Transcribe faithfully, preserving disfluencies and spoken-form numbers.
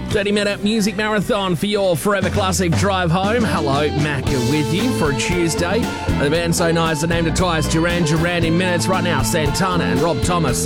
thirty minute music marathon for your Forever Classic drive home. Hello, Macca with you for a Tuesday. The band So Nice are named it twice. Duran Duran in minutes right now. Santana and Rob Thomas